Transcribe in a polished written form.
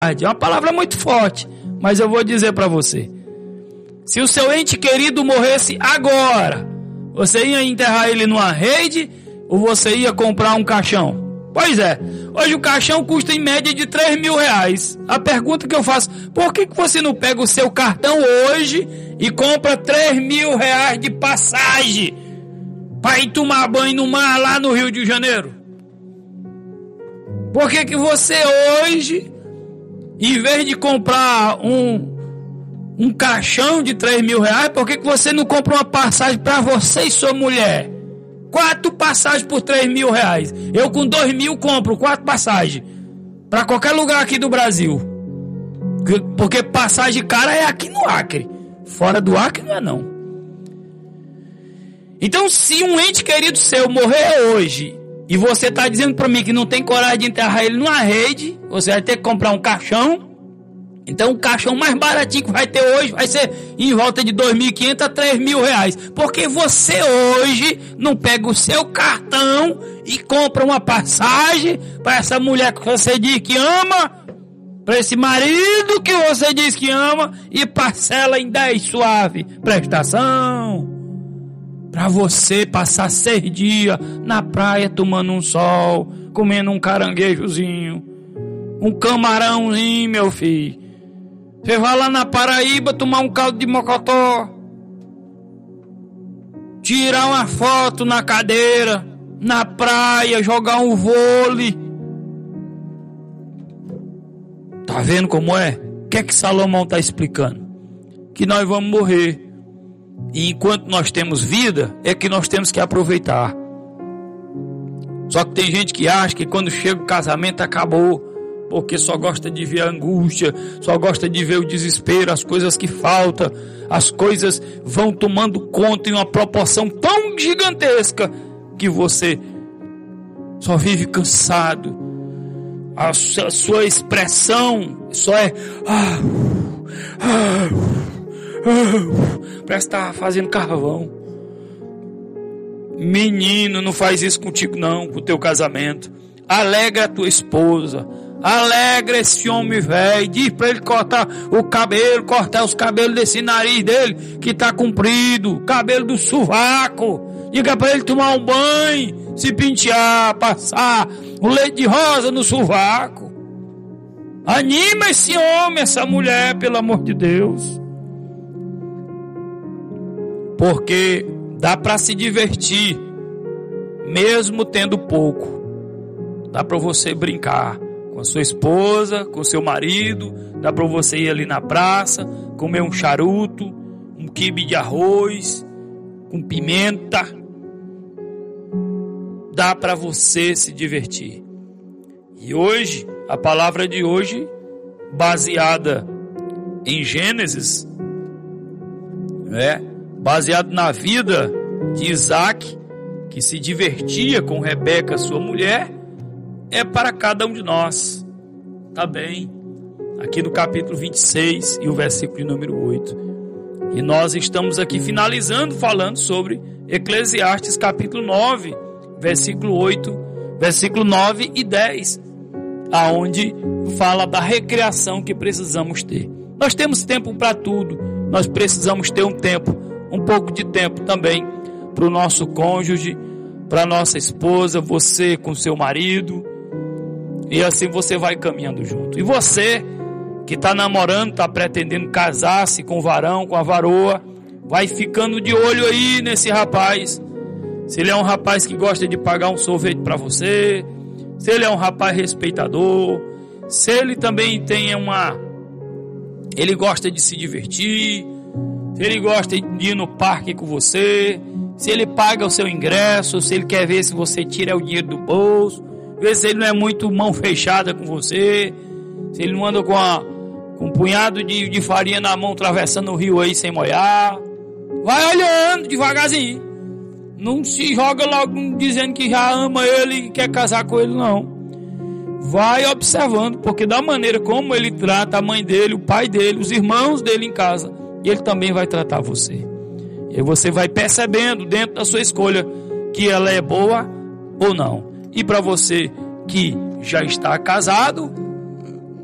É uma palavra muito forte, mas eu vou dizer para você. Se o seu ente querido morresse agora, você ia enterrar ele numa rede ou você ia comprar um caixão? Pois é, hoje o caixão custa em média de R$3.000. A pergunta que eu faço, por que você não pega o seu cartão hoje e compra R$3.000 de passagem para ir tomar banho no mar lá no Rio de Janeiro? Por que você hoje, em vez de comprar um caixão de R$3.000, por que você não compra uma passagem para você e sua mulher? 4 passagens por R$3.000. Eu com 2.000 compro 4 passagens para qualquer lugar aqui do Brasil. Porque passagem cara é aqui no Acre. Fora do Acre não é não. Então, se um ente querido seu morrer hoje e você está dizendo para mim que não tem coragem de enterrar ele numa rede, você vai ter que comprar um caixão. Então o caixão mais baratinho que vai ter hoje vai ser em volta de R$2.500 a R$3.000. Porque você hoje não pega o seu cartão e compra uma passagem para essa mulher que você diz que ama, para esse marido que você diz que ama, e parcela em 10 suave prestação. Para você passar 6 dias na praia tomando um sol, comendo um caranguejozinho, um camarãozinho, meu filho. Você vai lá na Paraíba tomar um caldo de mocotó, tirar uma foto na cadeira, na praia, jogar um vôlei. Tá vendo como é? O que é que Salomão está explicando? Que nós vamos morrer. E enquanto nós temos vida, é que nós temos que aproveitar. Só que tem gente que acha que quando chega o casamento acabou. Porque só gosta de ver a angústia, só gosta de ver o desespero, as coisas que faltam, as coisas vão tomando conta em uma proporção tão gigantesca que você só vive cansado. A sua expressão só é parece que tá fazendo carvão. Menino, não faz isso contigo não, com o teu casamento. Alegra a tua esposa. Alegra esse homem velho. Diz pra ele cortar o cabelo, cortar os cabelos desse nariz dele que tá comprido, cabelo do sovaco. Diga pra ele tomar um banho, se pentear, passar o leite de rosa no sovaco. Anima esse homem, essa mulher, pelo amor de Deus. Porque dá pra se divertir mesmo tendo pouco. Dá pra você brincar com a sua esposa, com o seu marido. Dá para você ir ali na praça, comer um charuto, um quibe de arroz, com pimenta. Dá para você se divertir. E hoje, a palavra de hoje, baseada em Gênesis, baseado na vida de Isaac, que se divertia com Rebeca, sua mulher, é para cada um de nós. Tá bem? Aqui no capítulo 26 e o versículo de número 8. E nós estamos aqui finalizando falando sobre Eclesiastes capítulo 9, versículo 8, versículo 9 e 10, aonde fala da recreação que precisamos ter. Nós temos tempo para tudo. Nós precisamos ter um pouco de tempo também para o nosso cônjuge, para a nossa esposa, você com seu marido. E assim você vai caminhando junto. E você que está namorando, está pretendendo casar-se com o varão, com a varoa, vai ficando de olho aí nesse rapaz. Se ele é um rapaz que gosta de pagar um sorvete para você, se ele é um rapaz respeitador, se ele também tem ele gosta de se divertir, se ele gosta de ir no parque com você, se ele paga o seu ingresso, se ele quer ver se você tira o dinheiro do bolso, ver se ele não é muito mão fechada com você, se ele não anda com um punhado de farinha na mão atravessando o rio aí sem molhar. Vai olhando devagarzinho. Não se joga logo dizendo que já ama ele e quer casar com ele, não. Vai observando, porque da maneira como ele trata a mãe dele, o pai dele, os irmãos dele em casa, ele também vai tratar você. E você vai percebendo dentro da sua escolha que ela é boa ou não. E para você que já está casado,